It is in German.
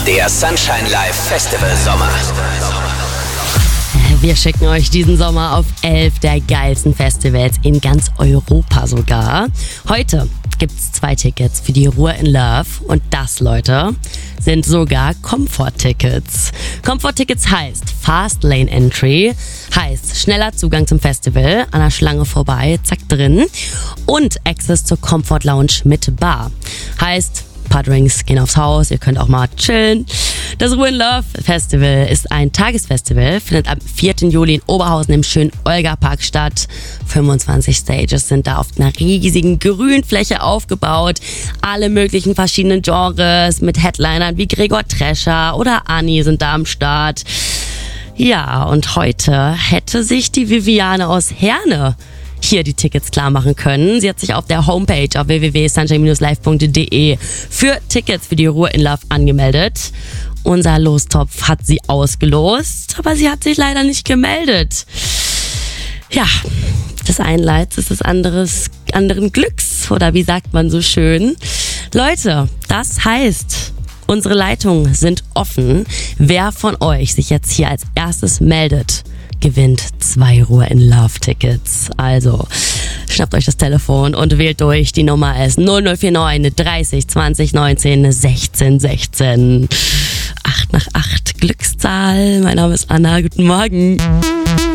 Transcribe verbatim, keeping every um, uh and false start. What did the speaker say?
Der Sunshine Live Festival Sommer. Wir schicken euch diesen Sommer auf elf der geilsten Festivals in ganz Europa sogar. Heute gibt's zwei Tickets für die Ruhr in Love und das, Leute, sind sogar Comfort-Tickets. Comfort-Tickets heißt Fast Lane Entry, heißt schneller Zugang zum Festival, an der Schlange vorbei, zack drin, und Access zur Comfort Lounge mit Bar. Heißt, ein paar Drinks gehen aufs Haus, ihr könnt auch mal chillen. Das Ruhr in Love Festival ist ein Tagesfestival, findet am vierten Juli in Oberhausen im schönen Olga-Park statt. fünfundzwanzig Stages sind da auf einer riesigen Grünfläche aufgebaut. Alle möglichen verschiedenen Genres mit Headlinern wie Gregor Trescher oder Anni sind da am Start. Ja, und heute hätte sich die Viviane aus Herne hier die Tickets klar machen können. Sie hat sich auf der Homepage auf w w w punkt sunshine dash live punkt d e für Tickets für die Ruhr in Love angemeldet. Unser Lostopf hat sie ausgelost, aber sie hat sich leider nicht gemeldet. Ja, des einen Leids ist des anderes, anderen Glücks, oder wie sagt man so schön. Leute, das heißt, unsere Leitungen sind offen. Wer von euch sich jetzt hier als erstes meldet, gewinnt zwei Ruhr in Love Tickets. Also schnappt euch das Telefon und wählt durch. Die Nummer ist null null vier neun dreißig zwanzig neunzehn sechzehn sechzehn. acht nach acht Glückszahl. Mein Name ist Anna. Guten Morgen.